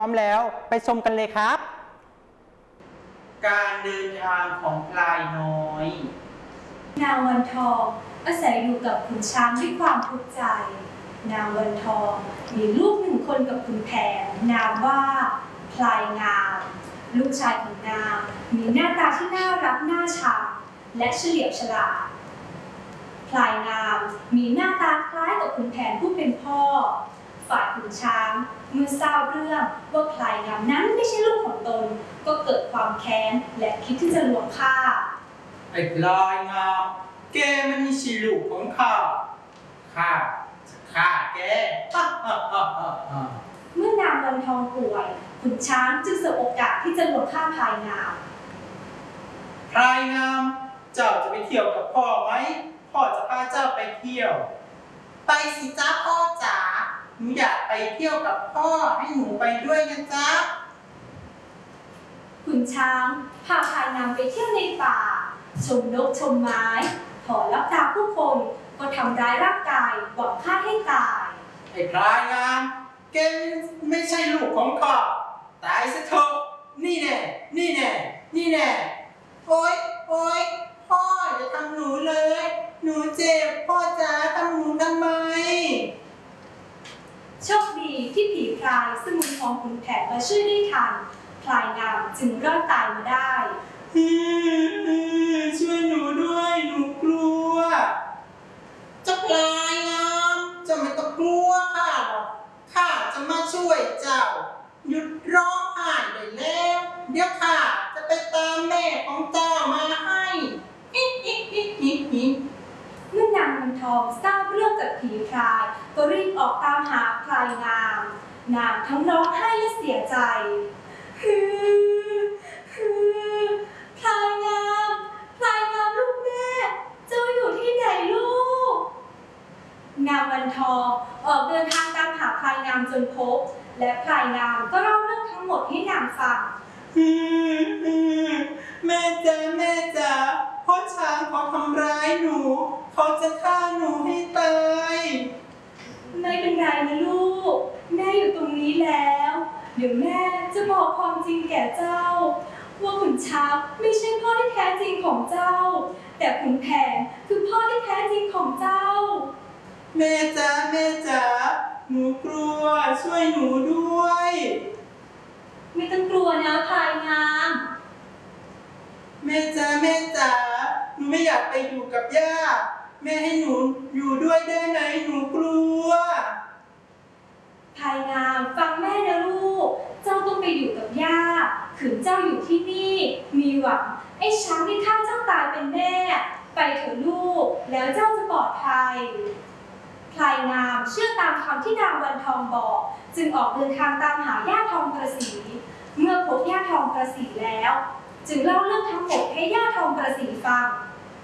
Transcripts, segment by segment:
พร้อมแล้วไปชมกันเลยครับการเดินทางของพลายน้อยนางวันทองอาศัยอยู่กับขุนช้างด้วยความทุกข์ใจนางวันทองมีลูก1 คนกับขุนแผนนามว่าพลายงามลูกชายของนางมีหน้าตาที่น่ารักน่าชังและเฉลียวฉลาดพลายงามมีหน้าตาคล้ายกับขุนแผนผู้เป็นพ่อฝ่ายขุนช้างเมื่อทราบเรื่องว่าพลายงามนั้นไม่ใช่ลูกของตนก็เกิดความแค้นและคิดที่จะลวงฆ่าไอ้พลายงามแกมันนี่สิลูกของข้าจะฆ่าแกเมื่อนางวันทองป่วยขุนช้างจึงเสบโอกาสที่จะลวงฆ่าพลายงามพลายงามเจ้าจะไปเที่ยวกับพ่อไหมพ่อจะพาเจ้าไปเที่ยวไปสิจ้าพ่อจ๋าหนูอยากไปเที่ยวกับพ่อให้หนูไปด้วยนะจ๊ะขุนช้างพาพลายงามไปเที่ยวในป่าชมนกชมไม้ถอนลับตาผู้คนก็ทำร้ายร่างกายหวังฆ่าให้ตายไอ้พลายงามแกไม่ใช่ลูกของข้าตายซะเถอะนี่แน่นี่แน่นี่แน่โอ๊ยพ่ออย่าทำหนูเลยหนูเจ็บพ่อจ๋าทำหนูทำไมโชคดีที่ผีพรายสมุนของขุนแผนมาช่วยได้ทันพลายงามจึงรอดตายมาได้ช่วยหนูด้วยหนูกลัวเจ้าพลายงามจะไม่ต้องกลัวข้าหรอกข้าจะมาช่วยเจ้าหยุดร้องไห้ได้แล้วเดี๋ยวข้าจะไปตามแม่ของเจ้ามาให้เมื่อนางวันทองทราบเรื่องจากผีพรายก็รีบออกตามหาพลายงามนางทั้งร้องไห้และเสียใจพลายงามลูกแม่เจ้าอยู่ที่ไหนลูกนางวันทองออกเดินทางตามหาพลายงามจนพบและพลายงามก็เล่าเรื่องทั้งหมดให้นางฟังแม่จ๋าพ่อช้างเขาทำร้ายหนูเขาจะฆ่าหนูให้ตายไม่เป็นไรนะลูกแม่อยู่ตรงนี้แล้วเดี๋ยวแม่จะบอกความจริงแก่เจ้าว่าขุนช้างไม่ใช่พ่อที่แท้จริงของเจ้าแต่ขุนแผนคือพ่อที่แท้จริงของเจ้าแม่จ๋าหนูกลัวช่วยหนูด้วยไม่ต้องกลัวนะพลายงามแม่จ๋าหนูไม่อยากไปอยู่กับย่าแม่ให้หนูอยู่ด้วยได้ไหมหนูกลัวพลายงามฟังแม่นะลูกเจ้าต้องไปอยู่กับย่าขืนเจ้าอยู่ที่นี่มีหวังไอ้ช้างที่ฆ่าเจ้าตายเป็นแน่ไปเถอะลูกแล้วเจ้าจะปลอดภัยพลายงามเชื่อตามคำที่นางวันทองบอกจึงออกเดินทางตามหาย่าทองกระสีเมื่อพบย่าทองกระสีแล้วจึงเล่าเรื่องทั้งหมดให้ย่าทองกระสีฟัง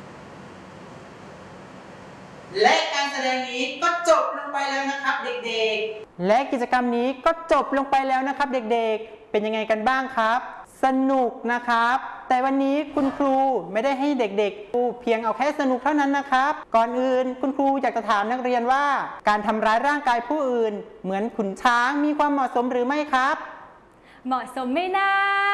และการแสดงนี้ก็จบลงไปแล้วนะครับเด็กๆและกิจกรรมนี้ก็จบลงไปแล้วนะครับเด็กๆเป็นยังไงกันบ้างครับสนุกนะครับแต่วันนี้คุณครูไม่ได้ให้เด็กๆเพียงเอาแค่สนุกเท่านั้นนะครับก่อนอื่นคุณครูอยากจะถามนักเรียนว่าการทำร้ายร่างกายผู้อื่นเหมือนขุนช้างมีความเหมาะสมหรือไม่ครับเหมาะสมไหมนะ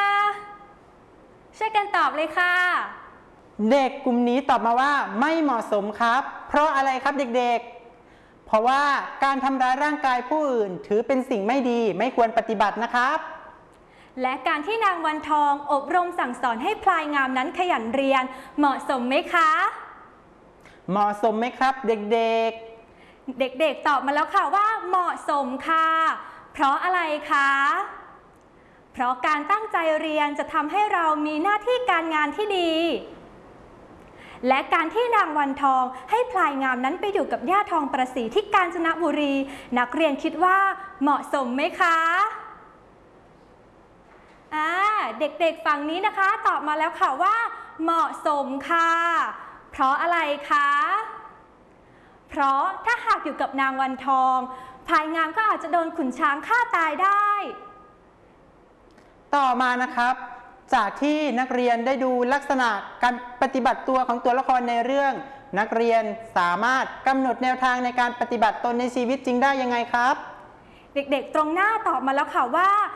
ช่วยกันตอบเลยค่ะเด็กกลุ่มนี้ตอบมาว่าไม่เหมาะสมครับเพราะอะไรครับเด็กๆเพราะว่าการทำร้ายร่างกายผู้อื่นถือเป็นสิ่งไม่ดีไม่ควรปฏิบัตินะครับและการที่นางวันทองอบรมสั่งสอนให้พลายงามนั้นขยันเรียนเหมาะสมไหมคะเหมาะสมไหมครับเด็กๆตอบมาแล้วค่ะว่าเหมาะสมค่ะเพราะอะไรคะเพราะการตั้งใจเรียนจะทำให้เรามีหน้าที่การงานที่ดีและการที่นางวันทองให้พลายงามนั้นไปอยู่กับย่าทองประสีที่กาญจนบุรีนักเรียนคิดว่าเหมาะสมไหมคะเด็กๆฝั่งนี้นะคะตอบมาแล้วค่ะว่าเหมาะสมค่ะเพราะอะไรคะเพราะถ้าหากอยู่กับนางวันทองพลายงามก็อาจจะโดนขุนช้างฆ่าตายได้ต่อมานะครับจากที่นักเรียนได้ดูลักษณะการปฏิบัติตัวของตัวละครในเรื่องนักเรียนสามารถกำหนดแนวทางในการปฏิบัติตนในชีวิตจริงได้ยังไงครับเด็กๆตรงหน้าตอบมาแล้วค่ะว่า